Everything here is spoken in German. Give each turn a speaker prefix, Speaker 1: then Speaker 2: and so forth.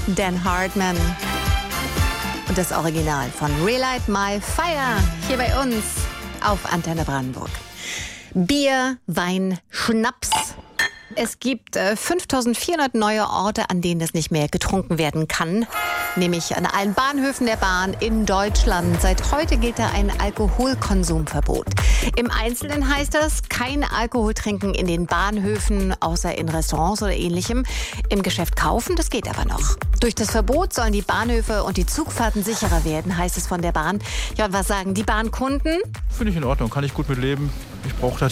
Speaker 1: Dan Hartman. Und das Original von Relight My Fire hier bei uns auf Antenne Brandenburg. Bier, Wein, Schnaps. Es gibt 5400 neue Orte, an denen es nicht mehr getrunken werden kann. Nämlich an allen Bahnhöfen der Bahn in Deutschland. Seit heute gilt da ein Alkoholkonsumverbot. Im Einzelnen heißt das, kein Alkohol trinken in den Bahnhöfen, außer in Restaurants oder Ähnlichem. Im Geschäft kaufen, das geht aber noch. Durch das Verbot sollen die Bahnhöfe und die Zugfahrten sicherer werden, heißt es von der Bahn. Ja, und was sagen die Bahnkunden?
Speaker 2: Finde ich in Ordnung, kann ich gut mit leben. Ich brauche das